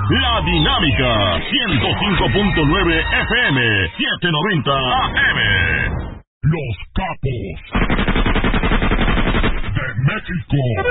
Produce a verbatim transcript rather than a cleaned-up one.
La Dinámica, ciento cinco punto nueve F M, setecientos noventa A M. Los capos de México.